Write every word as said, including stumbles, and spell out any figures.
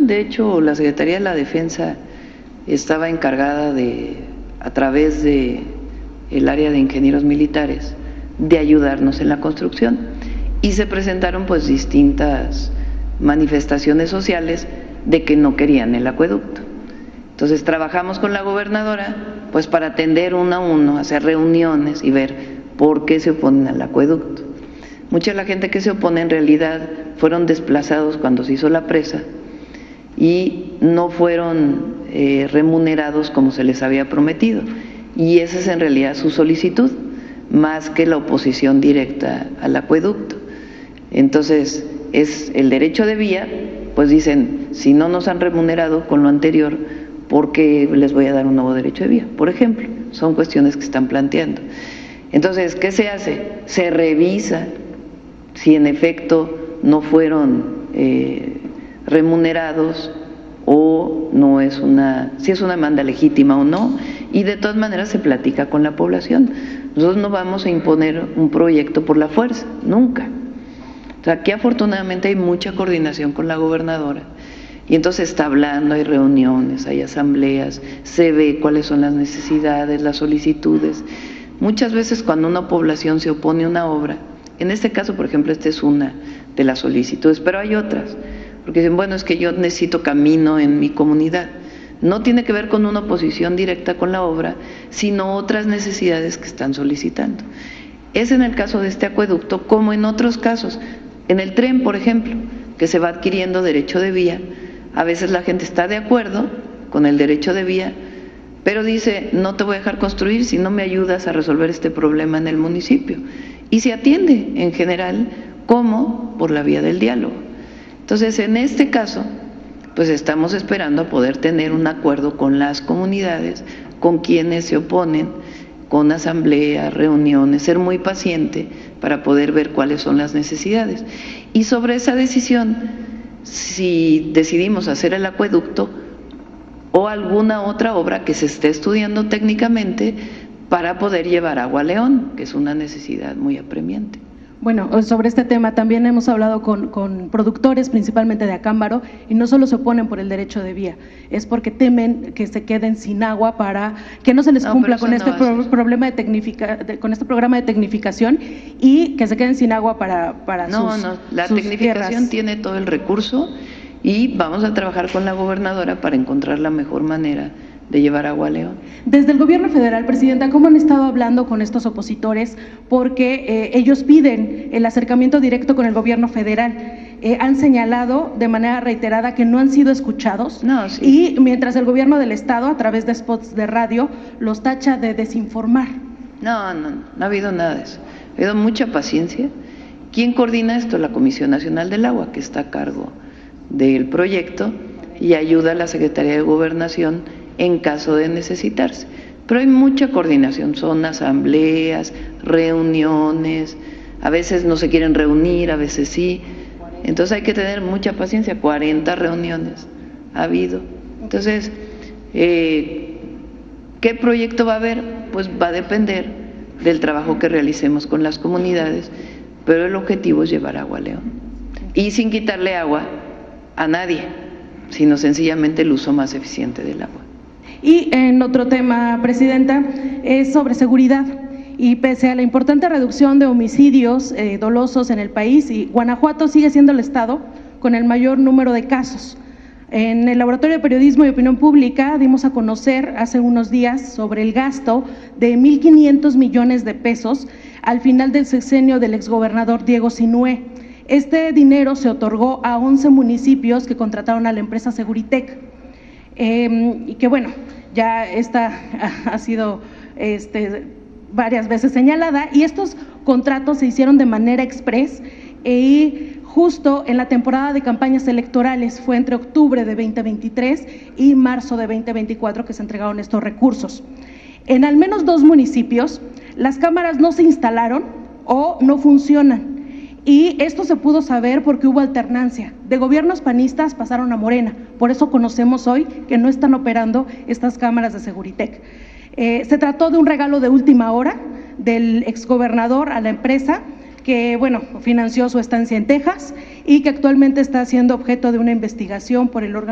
De hecho, la Secretaría de la Defensa estaba encargada de, a través de el área de ingenieros militares, de ayudarnos en la construcción. Y se presentaron pues distintas manifestaciones sociales de que no querían el acueducto. Entonces trabajamos con la gobernadora pues para atender uno a uno, hacer reuniones y ver por qué se oponen al acueducto. Mucha de la gente que se opone en realidad fueron desplazados cuando se hizo la presa y no fueron eh, remunerados como se les había prometido, y esa es en realidad su solicitud, más que la oposición directa al acueducto. Entonces es el derecho de vía, pues dicen, si no nos han remunerado con lo anterior, ¿por qué les voy a dar un nuevo derecho de vía? Por ejemplo, son cuestiones que están planteando. Entonces, ¿qué se hace? Se revisa si en efecto no fueron eh, remunerados o no es una, si es una demanda legítima o no, y de todas maneras se platica con la población. Nosotros no vamos a imponer un proyecto por la fuerza, nunca. O sea, aquí afortunadamente hay mucha coordinación con la gobernadora y entonces está hablando, hay reuniones, hay asambleas, se ve cuáles son las necesidades, las solicitudes. Muchas veces cuando una población se opone a una obra, en este caso, por ejemplo, esta es una de las solicitudes, pero hay otras, porque dicen, bueno, es que yo necesito camino en mi comunidad. No tiene que ver con una oposición directa con la obra, sino otras necesidades que están solicitando. Es en el caso de este acueducto como en otros casos. En el tren, por ejemplo, que se va adquiriendo derecho de vía, a veces la gente está de acuerdo con el derecho de vía, pero dice, no te voy a dejar construir si no me ayudas a resolver este problema en el municipio. Y se atiende en general como por la vía del diálogo. Entonces, en este caso, pues estamos esperando a poder tener un acuerdo con las comunidades, con quienes se oponen, con asambleas, reuniones, ser muy paciente para poder ver cuáles son las necesidades. Y sobre esa decisión, si decidimos hacer el acueducto o alguna otra obra que se esté estudiando técnicamente para poder llevar agua a León, que es una necesidad muy apremiante. Bueno, sobre este tema también hemos hablado con, con productores, principalmente de Acámbaro, y no solo se oponen por el derecho de vía, es porque temen que se queden sin agua para que no se les cumpla no, con, no este pro, problema de tecnifica, de, con este programa de tecnificación y que se queden sin agua para, para no, sus No, no, la sus tecnificación tierras. Tiene todo el recurso y vamos a trabajar con la gobernadora para encontrar la mejor manera de llevar agua a León. Desde el gobierno federal, Presidenta, ¿cómo han estado hablando con estos opositores? Porque eh, ellos piden el acercamiento directo con el gobierno federal. Eh, han señalado de manera reiterada que no han sido escuchados no, sí. y mientras el gobierno del estado, a través de spots de radio, los tacha de desinformar. No, no, no ha habido nada de eso. Ha habido mucha paciencia. ¿Quién coordina esto? La Comisión Nacional del Agua, que está a cargo del proyecto y ayuda a la Secretaría de Gobernación en caso de necesitarse. Pero hay mucha coordinación, son asambleas, reuniones, a veces no se quieren reunir, a veces sí. Entonces hay que tener mucha paciencia, cuarenta reuniones ha habido. Entonces, eh, ¿qué proyecto va a haber? Pues va a depender del trabajo que realicemos con las comunidades, pero el objetivo es llevar agua a León. Y sin quitarle agua a nadie, sino sencillamente el uso más eficiente del agua. Y en otro tema, Presidenta, es sobre seguridad. Y pese a la importante reducción de homicidios eh, dolosos en el país, y Guanajuato sigue siendo el estado con el mayor número de casos. En el Laboratorio de Periodismo y Opinión Pública dimos a conocer hace unos días sobre el gasto de mil quinientos millones de pesos al final del sexenio del exgobernador Diego Sinúe. Este dinero se otorgó a once municipios que contrataron a la empresa Seguritec. Eh, y que bueno, ya esta ha sido este, varias veces señalada, y estos contratos se hicieron de manera express y justo en la temporada de campañas electorales. Fue entre octubre de veinte veintitrés y marzo de veinte veinticuatro que se entregaron estos recursos. En al menos dos municipios las cámaras no se instalaron o no funcionan. Y esto se pudo saber porque hubo alternancia. De gobiernos panistas pasaron a Morena. Por eso conocemos hoy que no están operando estas cámaras de Seguritec. Eh, se trató de un regalo de última hora del exgobernador a la empresa que, bueno, financió su estancia en Texas y que actualmente está siendo objeto de una investigación por el órgano